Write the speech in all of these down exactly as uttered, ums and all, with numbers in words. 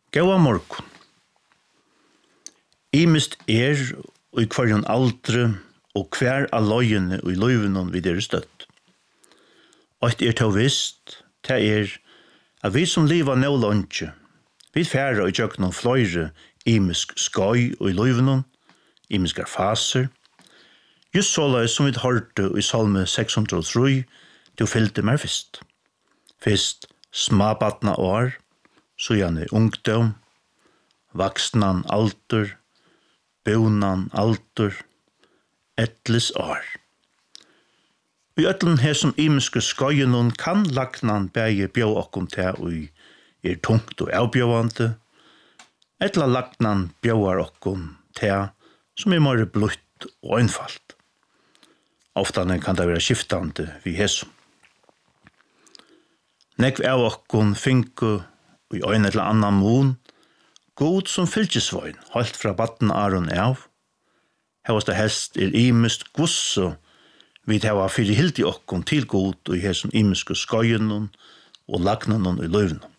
Gåa morgon. Imist er og i kvarjon aldre og hver av løyene og i løyvenon vid er støtt. Og et er til visst, det er at vi som liva nå lunge, vi færa og gjøknon fløyre imisk skøy og i løyvenon, imiskar faser, just såla som vi hørte i salme seks hundre og tre, du fyllte meg fyrst. Fyrst smabatna år, så gjerne ungdom, vaksnan alder, bonan alder, etlis år. I ötlen her som imiske skøyenon kan lagnan bæge bjå okkom til og er tungt og avbjåvande, etla lagnan bjåar okkom til som er mer blutt og einfalt. Oftan kan det være skiftande vi hesum. Nekv av okkom finko og i øyne til annan mån, god som fylkesvøyn, holdt fra batten aron av, hevast det helst er imest gusso, vi heva fyrir hildi okkom til god og i hesum imiske skøyenon og lagnanon i løyvnon.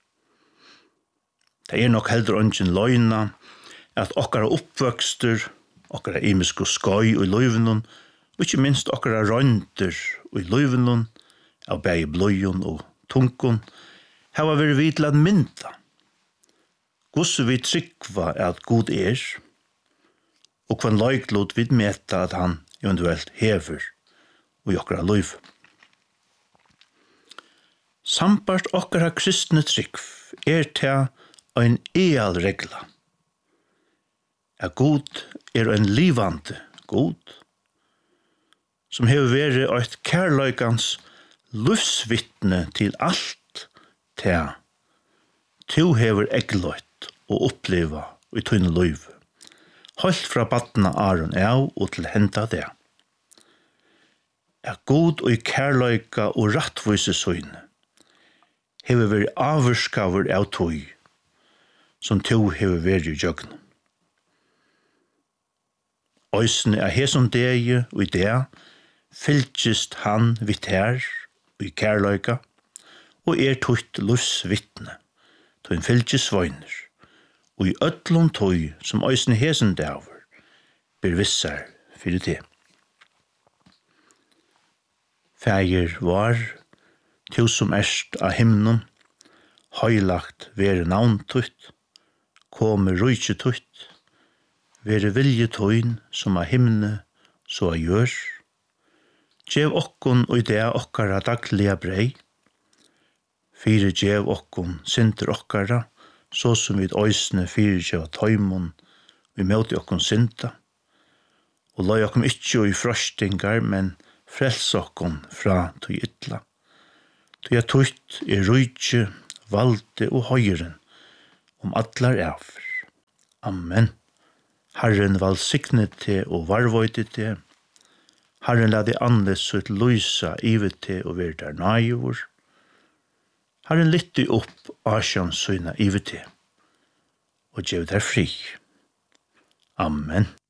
Det er nok heldur ongin løyna at okkara oppvøkstur, okkara imiske skøy og i løyvnon, og ikke minst okkara røyndur og i løyvnon, av bægi bløyon og tunkon, hava veri vi til at mynda. Gosse vi trykva at god er, og kvann løyklot vi meta at han eventuelt hever og i okkara løyv. Sampart okkara kristne trykv er til ein eal regla. At god er ein livande god, som hever veri eit kærløykans lufsvittne til alt til to hever egløyt og oppleva i tøyne løyve. Holdt fra battna aron av og til henta det. Er god og i kærløyka og rattvise søyne hever veri avurskaver av tøy som to hever veri i jøgnen. Øysene er hesom degi og i det fylkist han vitt her og i kærløyka og er tøyt lufsvittne, tøyn fylkis svøyner, og i ødlom tøy som øysene hesen davur, ber vissar fyrir det. Fægir var, til som erst av himnum, høylagt vere navn tøyt, komme rujtje tøyt, vere vilje tøyn som av himne, så av gjør, gjev okkon og i det okkara daglige brei, Fyre djev okkom synder okkara, så som vi øysene fyre djev tøymon, vi møte okkom synda, og lai okkom ikkje i frøstingar, men frels okkom fra tøy ytla. Tøy at tøyt er rujtje, valde og høyren, om atlar efer. Amen. Herren valsigne te og varvøyde te, Herren la det andes ut lysa ivet te og ver der najur, Herren lytti opp asjan søyna ivet te, og gjev der fri. Amen.